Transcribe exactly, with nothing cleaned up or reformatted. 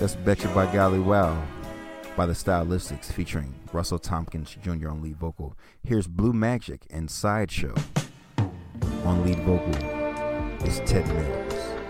That's Betcha by Golly Wow by the Stylistics featuring Russell Tompkins Junior on lead vocal. Here's Blue Magic and Sideshow. On lead vocal is Ted Mills.